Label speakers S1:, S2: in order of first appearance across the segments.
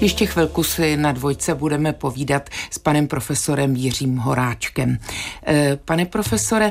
S1: Ještě chvilku si na dvojce budeme povídat s panem profesorem Jiřím Horáčkem. Pane profesore,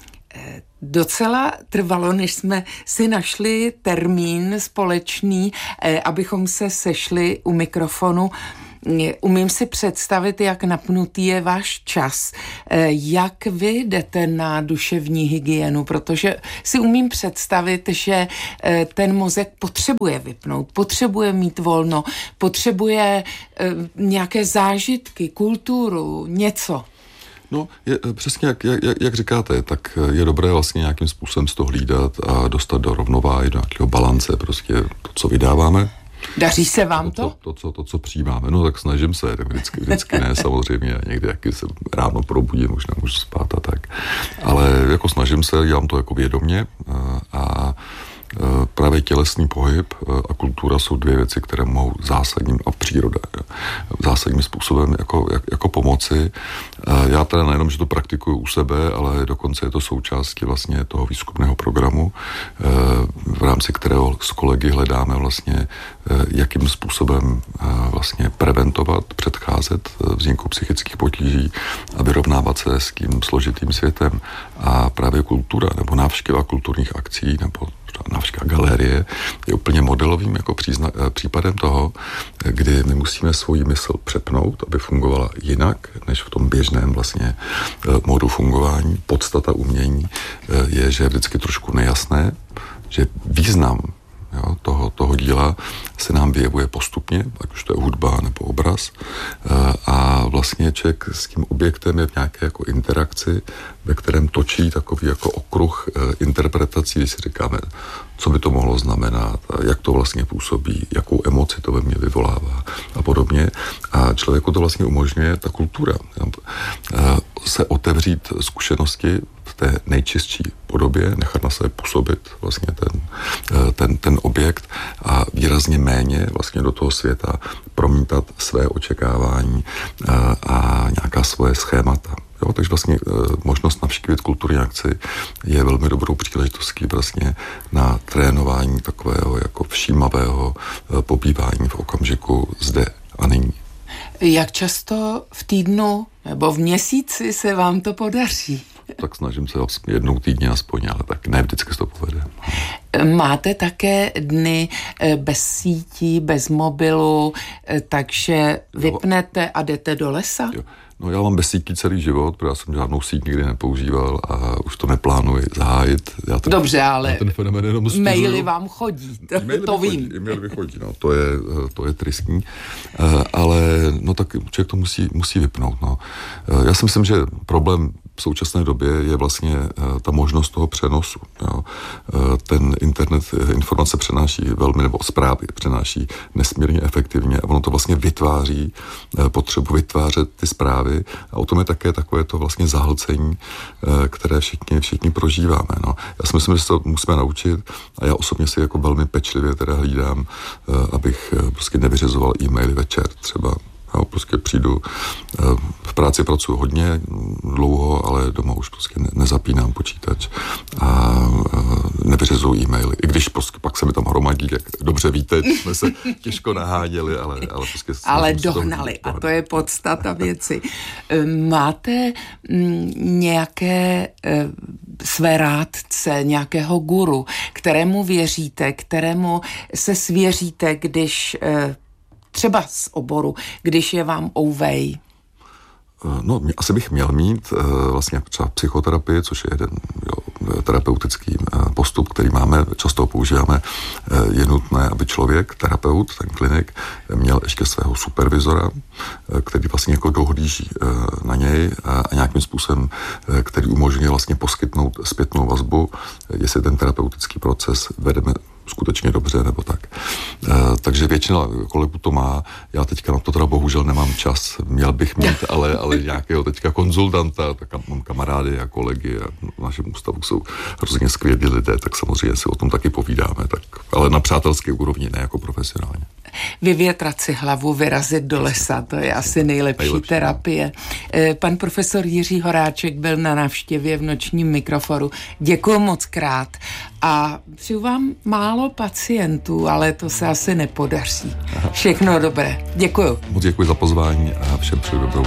S1: docela trvalo, než jsme si našli termín společný, abychom se sešli u mikrofonu. Umím si představit, jak napnutý je váš čas, jak vy jdete na duševní hygienu, protože si umím představit, že ten mozek potřebuje vypnout, potřebuje mít volno, potřebuje nějaké zážitky, kulturu, něco.
S2: No, přesně jak říkáte, tak je dobré vlastně nějakým způsobem z toho hlídat a dostat do rovnováhy, do nějakého balance, prostě to, co vydáváme.
S1: Daří se vám to?
S2: To, co přijímáme. No tak snažím se, tak vždycky ne, samozřejmě. Někdy jaký se ráno probudím, už nemůžu spát a tak. Ale jako snažím se, dělám to jako vědomě a právě tělesný pohyb a kultura jsou dvě věci, které mohou zásadním a příroda zásadním způsobem jako pomoci. Já teda nejenom, že to praktikuju u sebe, ale dokonce je to součástí vlastně toho výzkumného programu, v rámci kterého s kolegy hledáme vlastně, jakým způsobem vlastně preventovat, předcházet vzniku psychických potíží a vyrovnávat se s tím složitým světem. A právě kultura nebo návštěva kulturních akcí nebo návštěva galerie je úplně modelovým jako případem toho, kdy my musíme svoji mysl přepnout, aby fungovala jinak, než v tom běžném vlastně módu fungování. Podstata umění je, že je vždycky trošku nejasné, že význam toho díla se nám vyjevuje postupně, ať už to je hudba nebo obraz. A vlastně člověk s tím objektem je v nějaké jako interakci, ve kterém točí takový jako okruh interpretací, když si říkáme, co by to mohlo znamenat, jak to vlastně působí, jakou emoci to ve mně vyvolává a podobně. A člověku to vlastně umožňuje ta kultura. Se otevřít zkušenosti v té nejčistší podobě, nechat na sebe působit vlastně ten objekt a výrazně méně vlastně do toho světa promítat své očekávání a nějaká svoje schémata. Jo, takže vlastně možnost navštívit kulturní akci je velmi dobrou příležitostí vlastně na trénování takového jako všímavého pobývání v okamžiku zde a nyní.
S1: Jak často v týdnu nebo v měsíci se vám to podaří?
S2: Tak snažím se jednou týdně aspoň, ale tak ne vždycky se to povede.
S1: Máte také dny bez sítí, bez mobilu, takže vypnete a jdete do lesa?
S2: Jo. No já mám bez sítí celý život, protože já jsem žádnou síť nikdy nepoužíval a už to neplánuji zahájit.
S1: Dobře, ale
S2: ten fenomén jenom
S1: maily vám chodí, to vím.
S2: E-maily chodí, no, to je tristní, ale no tak člověk to musí vypnout. No. Já si myslím, že problém v současné době je vlastně ta možnost toho přenosu. Jo. Ten internet informace přenáší velmi, nebo zprávy přenáší nesmírně efektivně a ono to vlastně vytváří potřebu vytvářet ty zprávy a o tom je také takové to vlastně zahlcení, které všichni prožíváme. No. Já si myslím, že se to musíme naučit a já osobně si jako velmi pečlivě teda hlídám, abych prostě nevyřizoval e-maily večer třeba. Já prostě přijdu, v práci pracuji hodně dlouho, ale doma už prostě nezapínám počítač a nevyřizuju e-maily. I když prostě pak se mi tam hromadí, jak dobře víte, jsme se těžko naháděli, ale prostě...
S1: Ale dohnali a to je podstata věci. Máte nějaké své rádce, nějakého guru, kterému věříte, kterému se svěříte, když... třeba z oboru, když je vám ouvej?
S2: No, asi bych měl mít vlastně třeba psychoterapii, což je jeden terapeutický postup, který máme, často používáme. Je nutné, aby člověk, terapeut, ten klinik, měl ještě svého supervizora, který vlastně jako dohlíží na něj a nějakým způsobem, který umožňuje vlastně poskytnout zpětnou vazbu, jestli ten terapeutický proces vedeme skutečně dobře, nebo tak. Takže většina kolegů to má. Já teďka na to teda bohužel nemám čas. Měl bych mít, ale nějakého teďka konzultanta, tak mám kamarády a kolegy a v našem ústavu jsou hrozně skvělí lidé, tak samozřejmě si o tom taky povídáme, tak, ale na přátelské úrovni, ne jako profesionálně.
S1: vyvětrat si hlavu, vyrazit do lesa, to je asi nejlepší terapie. Pan profesor Jiří Horáček byl na návštěvě v Nočním mikroforu. Děkuji moc krát a přeju vám málo pacientů, ale to se asi nepodaří. Všechno dobré. Děkuji.
S2: Moc děkuji za pozvání a všem přeju dobrou